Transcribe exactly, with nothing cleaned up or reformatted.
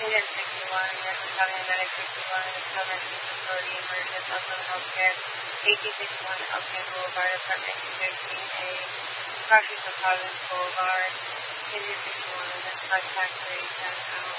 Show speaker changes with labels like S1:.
S1: Unit sixty-one, American County Medic sixty-one, Emergency Authority, Emergent Upland Healthcare, eighteen sixty-one Upland Boulevard, Apartment two thirteen A, Cautious of Providence Boulevard, Unit sixty-one, Contact thirty-seven out.